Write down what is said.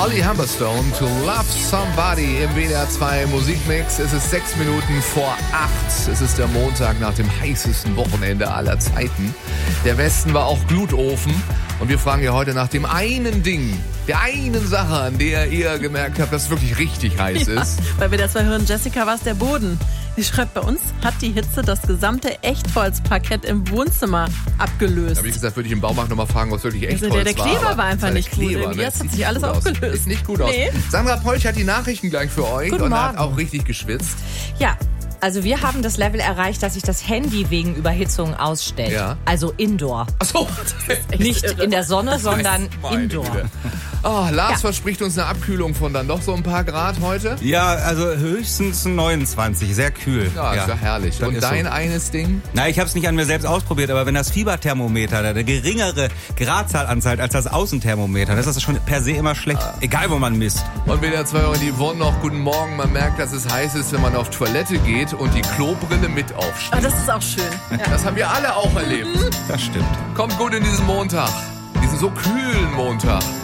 Holly Humberstone, To Love Somebody im WDR 2 Musikmix. Es ist 6 Minuten vor 8. Es ist der Montag nach dem heißesten Wochenende aller Zeiten. Der Westen war auch Glutofen. Und wir fragen ja heute nach dem einen Ding, der einen Sache, an der ihr gemerkt habt, dass es wirklich richtig heiß ist. Bei WDR 2 hören Jessica, war es der Boden. Sie schreibt, bei uns hat die Hitze das gesamte Echtholzparkett im Wohnzimmer abgelöst. Da wie gesagt, würde ich im Baumarkt nochmal fragen, was wirklich Echtholz war. Der Kleber war einfach nicht gut. Jetzt hat sich alles aufgelöst. Sieht nicht gut aus. Nee. Sandra Polch hat die Nachrichten gleich für euch und hat auch richtig geschwitzt. Ja. Also wir haben das Level erreicht, dass sich das Handy wegen Überhitzung ausstellt. Ja. Also indoor. Ach so. Nicht in der Sonne, sondern indoor. Oh, Lars verspricht uns eine Abkühlung von dann doch so ein paar Grad heute. Ja, also höchstens 29, sehr kühl. Ja, ist ja herrlich. Das und dein eines Ding? Na, ich habe es nicht an mir selbst ausprobiert, aber wenn das Fieberthermometer eine geringere Gradzahl anzeigt als das Außenthermometer, das ist schon per se immer schlecht, egal wo man misst. Und WDR 2 Euro, die Wurden noch guten Morgen. Man merkt, dass es heiß ist, wenn man auf Toilette geht und die Klobrille mit aufsteht. Oh, das ist auch schön. Ja. Das haben wir alle auch erlebt. Das stimmt. Kommt gut in diesen Montag. Diesen so kühlen Montag.